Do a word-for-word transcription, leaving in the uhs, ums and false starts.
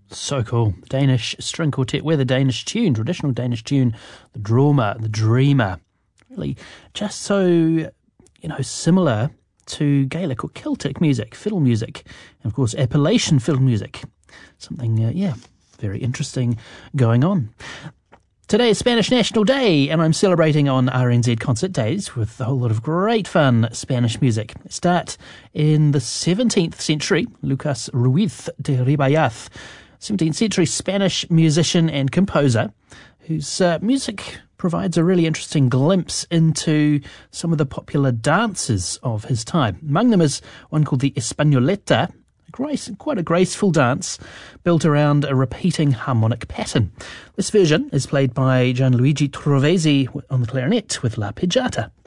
So cool. Danish string quartet with a Danish tune, traditional Danish tune, the Drømmer, the Dreamer. Really just so, you know, similar to Gaelic or Celtic music, fiddle music, and of course Appalachian fiddle music. Something, uh, yeah, very interesting going on. Today is Spanish National Day, and I'm celebrating on R N Z Concert Days with a whole lot of great fun Spanish music. Start in the seventeenth century, Lucas Ruiz de Ribayaz, seventeenth century Spanish musician and composer, whose uh, music provides a really interesting glimpse into some of the popular dances of his time. Among them is one called the Españoleta, Grace, quite a graceful dance built around a repeating harmonic pattern. This version is played by Gianluigi Trovesi on the clarinet with La Pigiata.